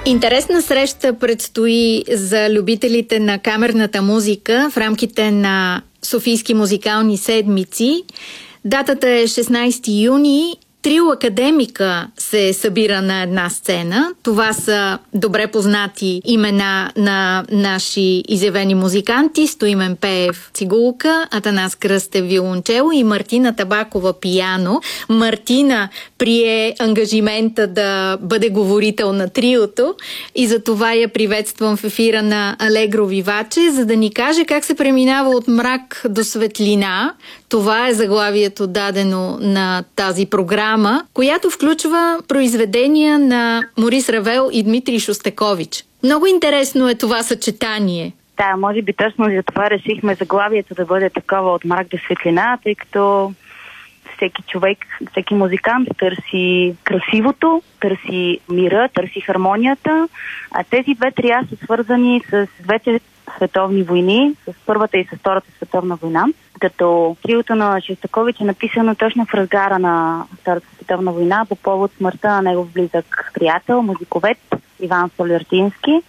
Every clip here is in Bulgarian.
Интересна среща предстои за любителите на камерната музика в рамките на Софийски музикални седмици. Датата е 16 юни. Трио Академика се събира на една сцена. Това са добре познати имена на наши изявени музиканти: Стоимен Пеев цигулка, Атанас Кръстев виолончело и Мартина Табакова пиано. Мартина прие ангажимента да бъде говорител на триото и за това я приветствам в ефира на Алегро Виваче, за да ни каже как се преминава от мрак до светлина. Това е заглавието дадено на тази програма, която включва произведения на Морис Равел и Дмитрий Шостакович. Много интересно е това съчетание. Да, може би точно за това решихме заглавието да бъде такова от мрак до светлина, тъй като всеки човек, всеки музикант търси красивото, търси мира, търси хармонията, а тези две трия са свързани с двете световни войни, с Първата и с Втората световна война, като триото на Шостакович е написано точно в разгара на Втората световна война по повод смъртта на негов близък приятел, музиковед Иван Солертински,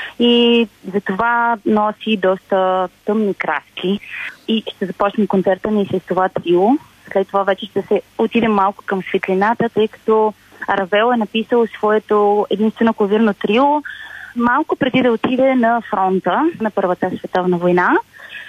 и затова носи доста тъмни краски. И ще започне концерта ни с това трио. След това вече ще се отидем малко към светлината, тъй като Равел е написал своето единствено клавирно трио малко преди да отиде на фронта на Първата световна война.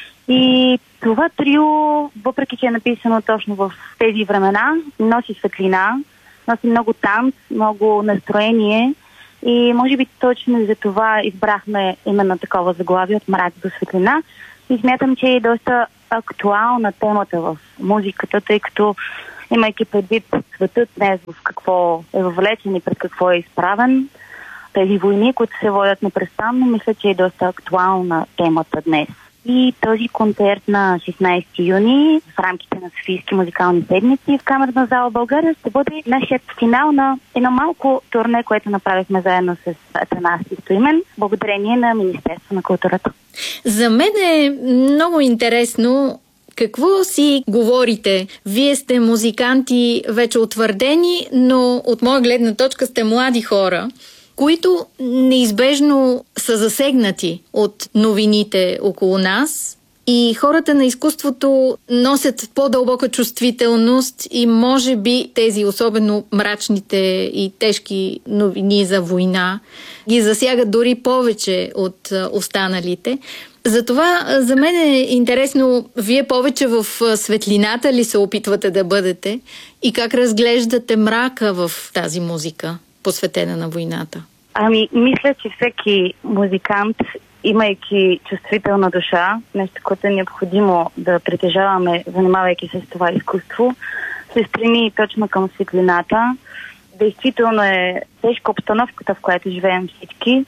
И това трио, въпреки че е написано точно в тези времена, носи светлина, носи много танц, много настроение и може би точно за това избрахме именно такова заглавие от мрак до светлина. И смятам, че е доста актуална темата в музиката, тъй като имайки предвид светът днес в какво е въвлечен и пред какво е изправен, тези войни, които се водят непрестанно, мисля, че е доста актуална темата днес. И този концерт на 16 юни в рамките на Софийски музикални седмици в Камерна зала България ще бъде нашият финал на едно малко турне, което направихме заедно с Атанас и Стоимен, благодарение на Министерство на културата. За мен е много интересно какво си говорите. Вие сте музиканти вече утвърдени, но от моя гледна точка сте млади хора, които неизбежно са засегнати от новините около нас, и хората на изкуството носят по-дълбока чувствителност и може би тези особено мрачните и тежки новини за война ги засягат дори повече от останалите. Затова за мен е интересно, вие повече в светлината ли се опитвате да бъдете и как разглеждате мрака в тази музика, посветена на войната? Мисля, че всеки музикант, имайки чувствителна душа, нещо, което е необходимо да притежаваме, занимавайки се с това изкуство, се стреми точно към светлината. Действително е тежка обстановката, в която живеем всички.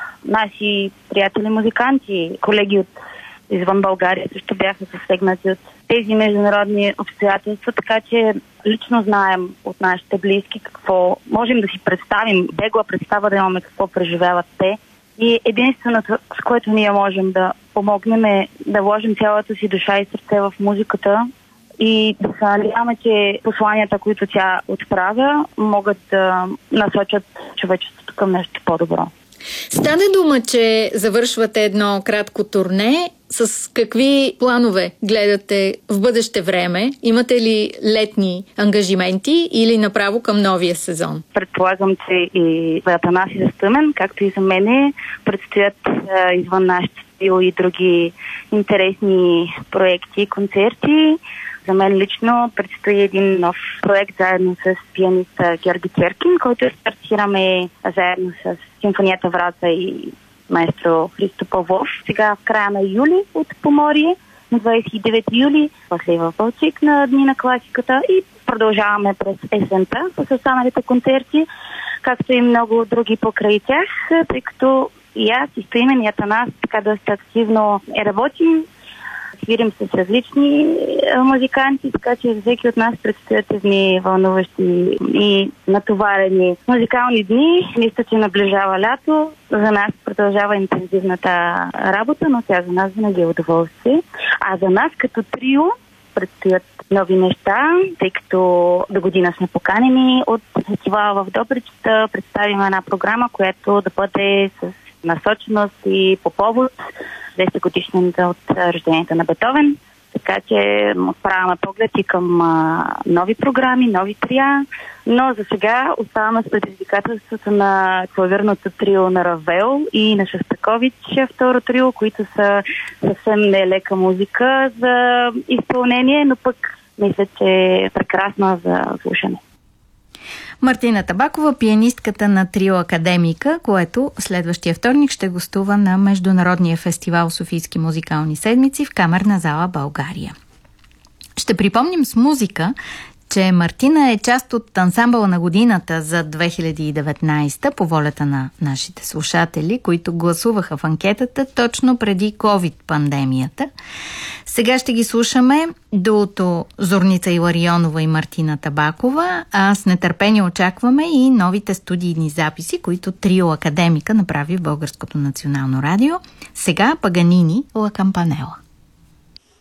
Наши приятели музиканти, колеги от извън България също бяха засегнати от тези международни обстоятелства, така че лично знаем от нашите близки какво можем да си представим, бегла представа да имаме какво преживяват те. И единственото, с което ние можем да помогнем, е да вложим цялата си душа и сърце в музиката и да се надяваме, че посланията, които тя отправя, могат да насочат човечеството към нещо по-добро. Стане дума, че завършвате едно кратко турне. С какви планове гледате в бъдеще време? Имате ли летни ангажименти или направо към новия сезон? Предполагам, че и за Атанас и за Стоимен, както и за мене, предстоят извън нашите стил и други интересни проекти и концерти. За мен лично предстои един нов проект заедно с пианиста Георги Церкин, който стартираме заедно с Симфонията Врата и маестро Христо Павлов. Сега в края на юли от Поморие, на 29 юли, после в Балчик на Дни на класиката, и продължаваме през есента с останалите концерти, както и много други покрай тях, тъй като и аз, и Стоимен, и Атанас така доста активно работим. Свирим с различни музиканти, така че всеки от нас предстоят едни вълнуващи и натоварени музикални дни. Мисля, че наближава лято. За нас продължава интензивната работа, но тя за нас винаги е удоволствие. А за нас като трио предстоят нови неща, тъй като до година сме поканени от фестивала в Добрич да представим една програма, която да бъде с насоченост и по повод 10 годишната от рождението на Бетовен. Така че отправяме поглед и към нови програми, нови трия, но за сега оставаме с предизвикателството на клавирното трио на Равел и на Шостакович, второ трио, които са съвсем нелека музика за изпълнение, но пък мисля, че е прекрасна за слушане. Мартина Табакова, пианистката на трио Академика, което следващия вторник ще гостува на Международния фестивал Софийски музикални седмици в Камерна зала България. Ще припомним с музика, че Мартина е част от ансамбъла на годината за 2019 по волята на нашите слушатели, които гласуваха в анкетата точно преди COVID-пандемията. Сега ще ги слушаме дуото Зорница Иларионова и Мартина Табакова, а с нетърпение очакваме и новите студийни записи, които трио Академика направи в Българското национално радио. Сега Паганини, Ла Кампанела.